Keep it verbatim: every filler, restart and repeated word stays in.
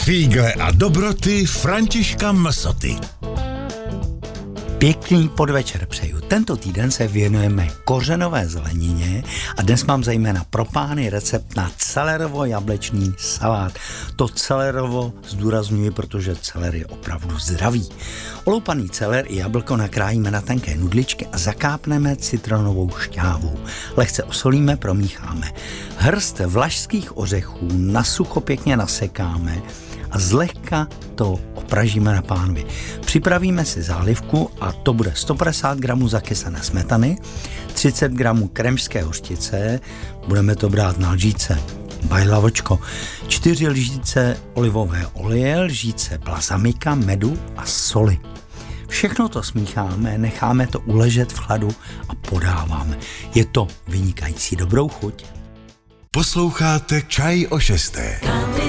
Fígle a dobroty Františka Msoty. Pěkný podvečer přeju. Tento týden se věnujeme kořenové zelenině a dnes mám zejména pro pány recept na celerovo-jablečný salát. To celerovo zdůrazňuji, protože celer je opravdu zdravý. Oloupaný celer i jablko nakrájíme na tenké nudličky a zakápneme citronovou šťávou. Lehce osolíme, promícháme. Hrst vlašských ořechů na sucho pěkně nasekáme a zlehka to opražíme na pánvi. Připravíme si zálivku a to bude sto padesát gramů zakysané smetany, třicet gramů kremské hořčice, budeme to brát na lžíce, bajlavočko, čtyři lžíce olivové oleje, lžíce balzamika, medu a soli. Všechno to smícháme, necháme to uležet v chladu a podáváme. Je to vynikající, dobrou chuť. Posloucháte Čaj o šesté.